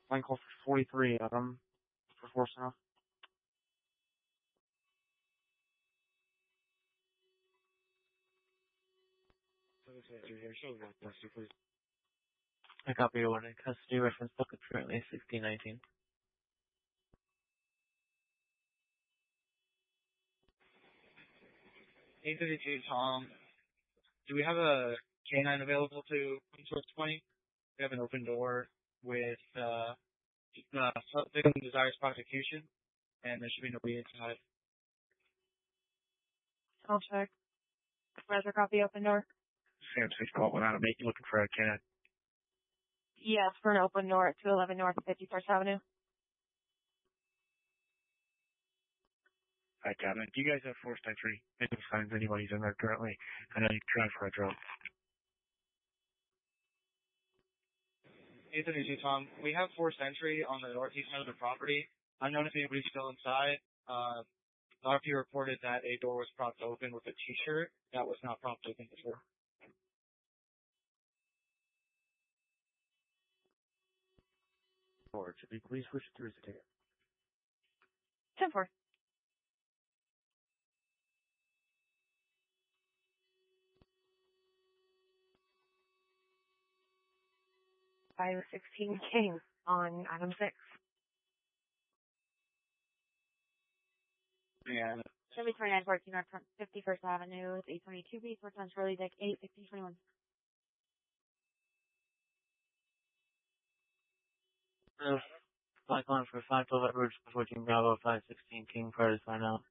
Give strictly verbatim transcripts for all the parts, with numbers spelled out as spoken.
Line call for forty-three, Adam, for four south. I copy your order. Custody reference book is currently sixteen nineteen. eight fifty-two, Tom. Do we have a K nine available to Source twenty? We have an open door with uh, uh, victim desires prosecution, and there should be nobody inside. I'll check. Rather copy open door. Sam six call without a mate. Looking for a K nine. Yes, for an open door at two eleven North fifty-first Avenue. Hi, Captain. Do you guys have forced entry? Any signs anybody's in there currently? I know you tried for a drone. eight fifty-two, Tom. We have forced entry on the northeast side of the property. I don't know if anybody's still inside. Uh, R P reported that a door was propped open with a t-shirt. That was not propped open before. Or should we please switch through the ticket? ten four. five sixteen King on Adam six. Yeah. Chevy twenty-nine fourteen North fifty-first Avenue, eight twenty-two B, four times Shirley Deck, eight sixteen twenty-one. Uh, flight line for five twelve at Ridge fourteen Bravo, five sixteen King, prior to sign out.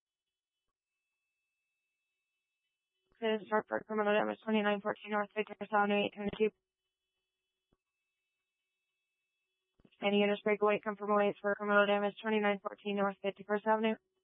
This is short for criminal damage twenty-nine fourteen North fifty-first Avenue, eight twenty-two. Any units break away, come from away for criminal damage twenty-nine fourteen North fifty-first Avenue.